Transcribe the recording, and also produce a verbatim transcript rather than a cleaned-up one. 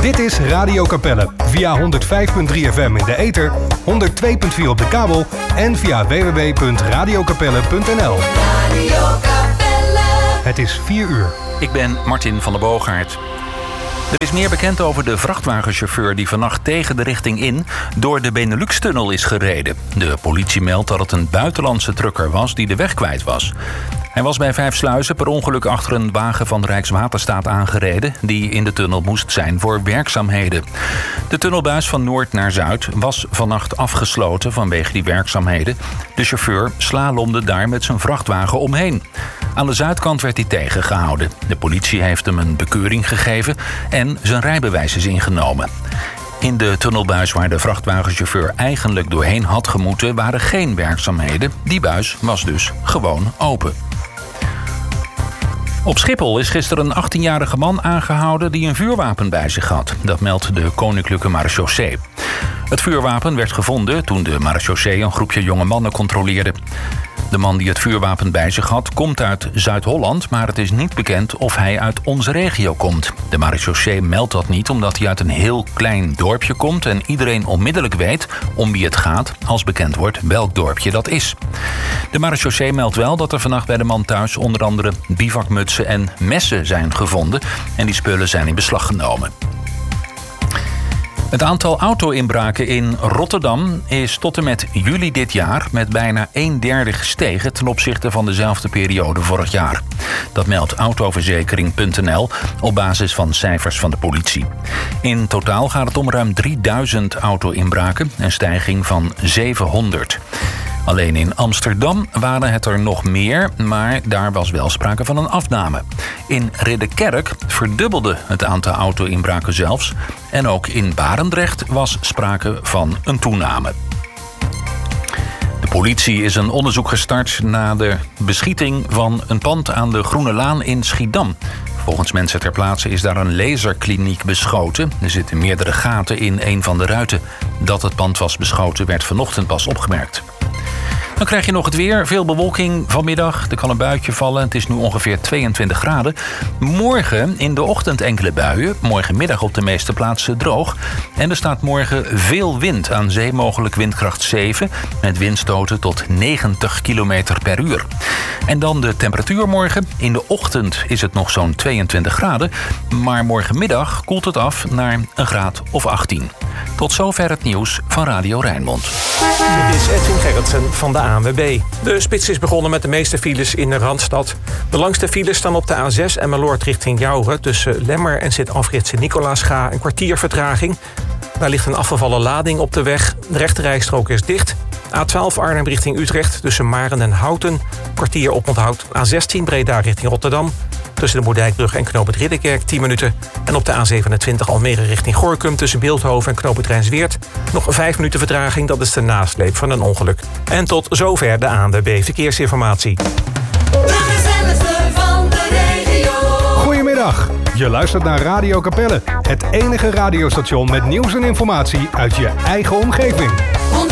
Dit is Radio Capelle via honderd vijf komma drie F M in de ether, honderd twee komma vier op de kabel en via w w w punt radio capelle punt n l. Radio Capelle. Het is vier uur. Ik ben Martin van der Boogaard. Er is meer bekend over de vrachtwagenchauffeur die vannacht tegen de richting in door de Benelux-tunnel is gereden. De politie meldt dat het een buitenlandse trucker was die de weg kwijt was. Hij was bij Vijfsluizen per ongeluk achter een wagen van Rijkswaterstaat aangereden die in de tunnel moest zijn voor werkzaamheden. De tunnelbuis van noord naar zuid was vannacht afgesloten vanwege die werkzaamheden. De chauffeur slalomde daar met zijn vrachtwagen omheen. Aan de zuidkant werd hij tegengehouden. De politie heeft hem een bekeuring gegeven en zijn rijbewijs is ingenomen. In de tunnelbuis waar de vrachtwagenchauffeur eigenlijk doorheen had gemoeten waren geen werkzaamheden. Die buis was dus gewoon open. Op Schiphol is gisteren een achttienjarige man aangehouden die een vuurwapen bij zich had. Dat meldt de Koninklijke Marechaussee. Het vuurwapen werd gevonden toen de marechaussee een groepje jonge mannen controleerde. De man die het vuurwapen bij zich had, komt uit Zuid-Holland, maar het is niet bekend of hij uit onze regio komt. De marechaussee meldt dat niet omdat hij uit een heel klein dorpje komt en iedereen onmiddellijk weet om wie het gaat als bekend wordt welk dorpje dat is. De marechaussee meldt wel dat er vannacht bij de man thuis onder andere bivakmutsen en messen zijn gevonden en die spullen zijn in beslag genomen. Het aantal auto-inbraken in Rotterdam is tot en met juli dit jaar met bijna een derde gestegen ten opzichte van dezelfde periode vorig jaar. Dat meldt autoverzekering punt n l op basis van cijfers van de politie. In totaal gaat het om ruim drieduizend auto-inbraken, een stijging van zevenhonderd. Alleen in Amsterdam waren het er nog meer, maar daar was wel sprake van een afname. In Ridderkerk verdubbelde het aantal auto-inbraken zelfs. En ook in Barendrecht was sprake van een toename. De politie is een onderzoek gestart na de beschieting van een pand aan de Groene Laan in Schiedam. Volgens mensen ter plaatse is daar een laserkliniek beschoten. Er zitten meerdere gaten in een van de ruiten. Dat het pand was beschoten werd vanochtend pas opgemerkt. Dan krijg je nog het weer. Veel bewolking vanmiddag. Er kan een buitje vallen. Het is nu ongeveer tweeëntwintig graden. Morgen in de ochtend enkele buien. Morgenmiddag op de meeste plaatsen droog. En er staat morgen veel wind. Aan zee mogelijk windkracht zeven. Met windstoten tot negentig kilometer per uur. En dan de temperatuur morgen. In de ochtend is het nog zo'n tweeëntwintig graden. Maar morgenmiddag koelt het af naar een graad of achttien. Tot zover het nieuws van Radio Rijnmond. Dit is Edwin Gerritsen van de A N W B. De spits is begonnen met de meeste files in de Randstad. De langste files staan op de A zes Emmeloord richting Jouren. Tussen Lemmer en Sint-Alfred Sint-Nicolaasga een kwartier vertraging. Daar ligt een afgevallen lading op de weg. De rechterrijstrook is dicht. A twaalf Arnhem richting Utrecht tussen Maren en Houten. Kwartier oponthoud. A zestien Breda richting Rotterdam. Tussen de Moerdijkbrug en Knoop het Ridderkerk tien minuten. En op de A zevenentwintig Almere richting Gorinchem tussen Beeldhoven en Knoop het Rijnsweert nog vijf minuten vertraging. Dat is de nasleep van een ongeluk. En tot zover de A N W B Verkeersinformatie. Van de regio. Goedemiddag. Je luistert naar Radio Capelle. Het enige radiostation met nieuws en informatie uit je eigen omgeving.